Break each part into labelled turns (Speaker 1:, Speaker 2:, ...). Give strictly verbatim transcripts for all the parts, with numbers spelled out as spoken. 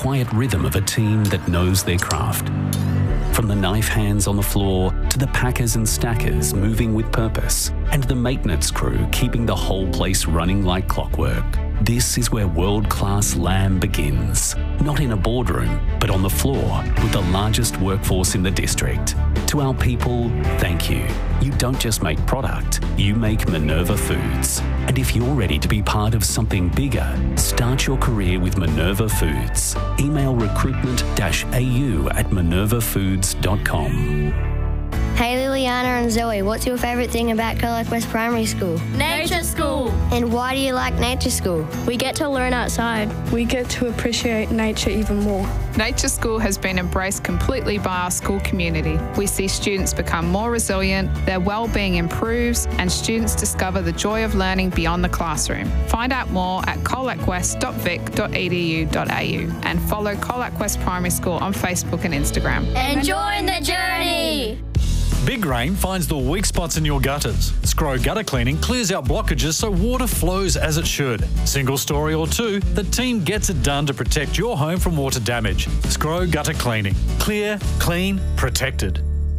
Speaker 1: quiet rhythm of a team that knows their craft. From the knife hands on the floor to the packers and stackers moving with purpose, and the maintenance crew keeping the whole place running like clockwork. This is where world-class lamb begins. Not in a boardroom, but on the floor with the largest workforce in the district. To our people, thank you. You don't just make product, you make Minerva Foods. And if you're ready to be part of something bigger, start your career with Minerva Foods. Email recruitment-au at minerva foods dot com.
Speaker 2: Hey Liliana and Zoe, what's your favourite thing about Colac West Primary School?
Speaker 3: Nature School.
Speaker 2: And why do you like Nature School?
Speaker 3: We get to learn outside.
Speaker 4: We get to appreciate nature even more.
Speaker 5: Nature School has been embraced completely by our school community. We see students become more resilient, their well-being improves, and students discover the joy of learning beyond the classroom. Find out more at colac west dot vic dot e d u dot a u and follow Colac West Primary School on Facebook and Instagram.
Speaker 3: Enjoy the journey!
Speaker 6: Big rain finds the weak spots in your gutters. Scrow Gutter Cleaning clears out blockages so water flows as it should. Single story or two, the team gets it done to protect your home from water damage. Scrow Gutter Cleaning. Clear, clean, protected.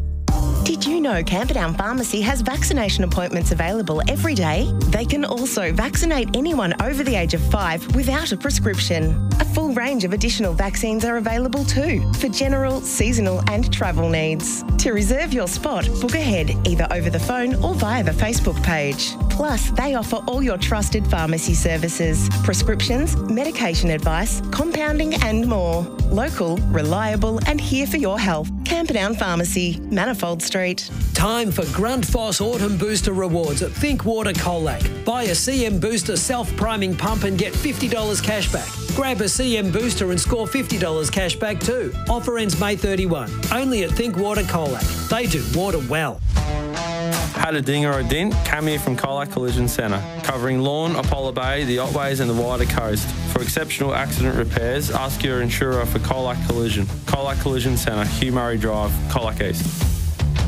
Speaker 7: Did you know Camperdown Pharmacy has vaccination appointments available every day? They can also vaccinate anyone over the age of five without a prescription. A full range of additional vaccines are available too, for general, seasonal and travel needs. To reserve your spot, book ahead either over the phone or via the Facebook page. Plus, they offer all your trusted pharmacy services, prescriptions, medication advice, compounding and more. Local, reliable and here for your health. Camperdown Pharmacy, Manifold Street.
Speaker 8: Time for Grundfos Autumn Booster Rewards at Think Water Colac. Buy a C M Booster self-priming pump and get fifty dollars cash back. Grab a C M Booster and score fifty dollars cash back too. Offer ends May thirty-first. Only at Think Water Colac. They do water well.
Speaker 9: Had a ding or a dint? Cam here from Colac Collision Centre, covering Lawn, Apollo Bay, the Otways and the wider coast. For exceptional accident repairs, ask your insurer for Colac Collision. Colac Collision Centre, Hugh Murray Drive, Colac East.